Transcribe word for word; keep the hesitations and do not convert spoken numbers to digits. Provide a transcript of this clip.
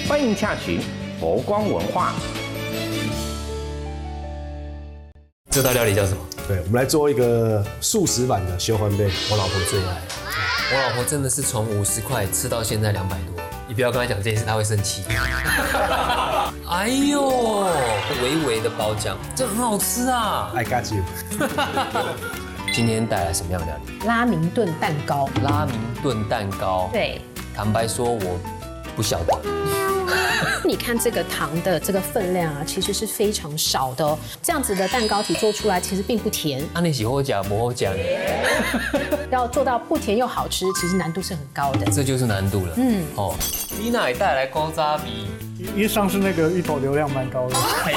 欢迎洽询佛光文化。 这道料理叫什么？ 对，我们来做一个素食版的修欢贝， 我老婆最爱。我老婆真的是从五十块吃到现在两百多。你不要跟她讲这件事，她会生气。哎呦，微微的包浆，这很好吃啊 ！I got you 。 今天带来什么样的料理？ 拉明顿蛋糕。 拉明顿蛋糕。 对。 坦白说，我不晓得。 你看这个糖的这个分量啊，其实是非常少的哦。这样子的蛋糕体做出来其实并不甜。 啊，你喜欢讲不好讲？ 要做到不甜又好吃，其实难度是很高的。 这就是难度了。嗯。哦，你哪带来高渣比？ 因为上次那个芋头流量蛮高的。